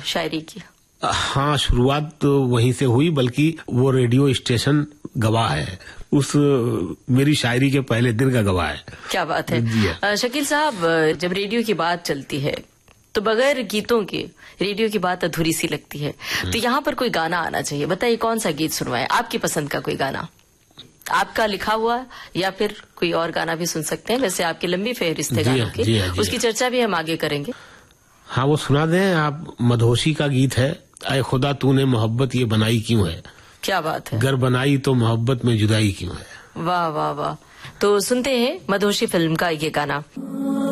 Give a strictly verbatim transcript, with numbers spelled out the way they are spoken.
शायरी की? हाँ, शुरुआत तो वहीं से हुई, बल्कि वो रेडियो स्टेशन गवाह है, उस मेरी शायरी के पहले दिन का गवाह है। क्या बात है। शकील साहब, जब रेडियो की बात चलती है तो बगैर गीतों के रेडियो की बात अधूरी सी लगती है। तो यहाँ पर कोई गाना आना चाहिए। बताइए कौन सा गीत सुनवाए, आपकी पसंद का कोई गाना, आपका लिखा हुआ, या फिर कोई और गाना भी सुन सकते हैं। वैसे आपकी लंबी फहरिस्त है गानों की, उसकी चर्चा भी हम आगे करेंगे। हाँ, वो सुना दें आप। मधोशी का गीत है, ऐ खुदा तूने मोहब्बत ये बनाई क्यों है। क्या बात है। गर बनाई तो मोहब्बत में जुदाई क्यों है। वाह वाह वाह। तो सुनते हैं मधोशी फिल्म का ये गाना।